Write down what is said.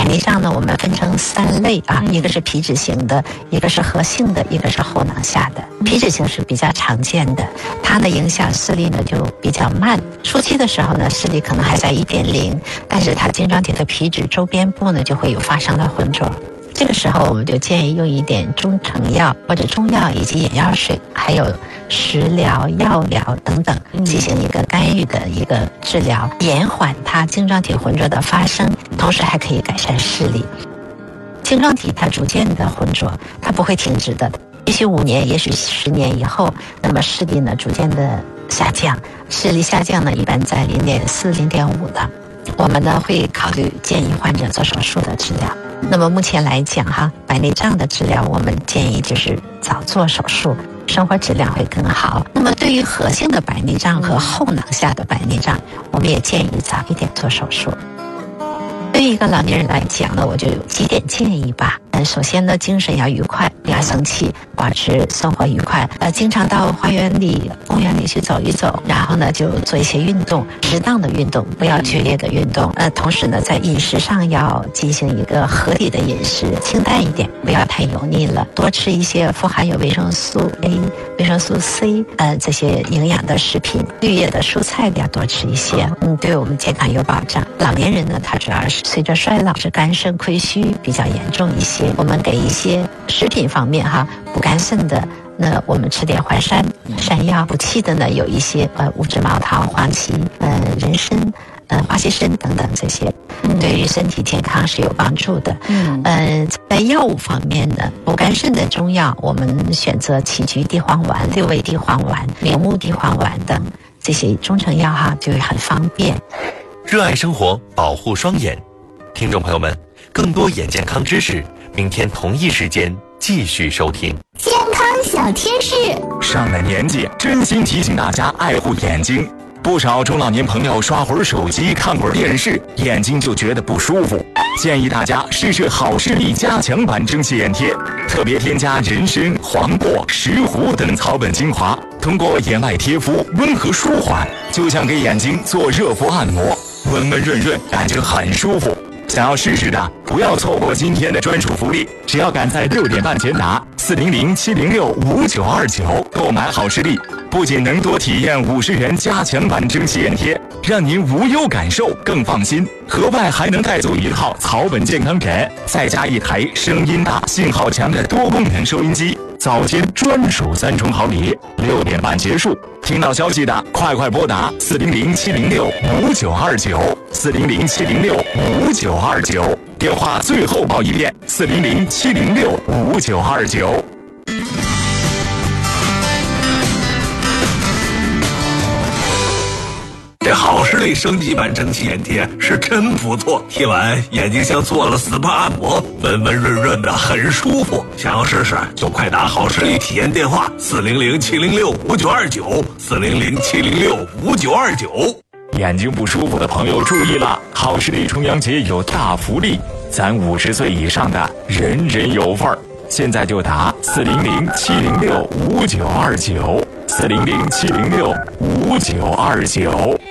内障呢，我们分成3类啊，一个是皮质型的，一个是核性的，一个是后囊下的。皮质型是比较常见的，它的影响视力呢就比较慢。初期的时候呢，视力可能还在1.0，但是它晶状体的皮质周边部呢就会有发生了浑浊。这个时候我们就建议用一点中成药或者中药以及眼药水，还有食疗、药疗等等，进行一个干预的一个治疗，延缓它晶状体浑浊的发生，同时还可以改善视力。晶状体它逐渐的浑浊，它不会停止的，也许5年，也许10年以后，那么视力呢逐渐的下降，视力下降呢一般在0.4、0.5的，我们呢会考虑建议患者做手术的治疗。那么目前来讲哈，白内障的治疗我们建议就是早做手术，生活质量会更好。那么对于核性的白内障和后囊下的白内障，我们也建议早一点做手术。对于一个老年人来讲呢，我就有几点建议吧。首先呢，精神要愉快，不要生气，保持生活愉快。经常到花园里、公园里去走一走，然后呢就做一些运动，适当的运动，不要剧烈的运动。同时呢，在饮食上要进行一个合理的饮食，清淡一点，不要太油腻了，多吃一些富含有维生素 A、维生素 C 这些营养的食品，绿叶的蔬菜要多吃一些，对我们健康有保障。老年人呢，他主要是随着衰老是肝肾亏虚比较严重一些，我们给一些食品方面哈，补肝肾的，那我们吃点淮山药，补气的呢有一些乌栀毛桃、黄芪、人参、花旗参等等，这些对于身体健康是有帮助的。在药物方面呢，补肝肾的中药我们选择杞菊地黄丸、六味地黄丸、明目地黄丸等这些中成药哈，就会很方便。 热爱生活，保护双眼。听众朋友们，更多眼健康知识，明天同一时间继续收听。 健康小贴士， 上了年纪，真心提醒大家爱护眼睛。不少中老年朋友刷会儿手机、看会儿电视，眼睛就觉得不舒服。建议大家试试好视力加强版蒸汽眼贴，特别添加人参、黄柏、石斛等草本精华，通过眼外贴敷，温和舒缓，就像给眼睛做热敷按摩，温温润润，感觉很舒服。想要试试的，不要错过今天的专属福利，只要赶在6点半前打400-706-5929购买好视力，不仅能多体验50元加强版蒸汽眼贴，让您无忧感受更放心，额外还能带走1套草本健康枕，再加1台声音大、信号强的多功能收音机，早间专属3重好礼。6点半结束，听到消息的快拨打400-706-5929，400-706-5929，电话最后报一遍，400-706-5929。 这好视力升级版蒸汽眼贴是真不错，贴完眼睛像做了 SPA 按摩，温温润润的，很舒服。想要试试就快打好视力体验电话400-706-5929，400-706-5929。 眼睛不舒服的朋友注意了，好视力重阳节有大福利，咱50岁以上的人人有份儿。现在就打400-706-5929，400-706-5929。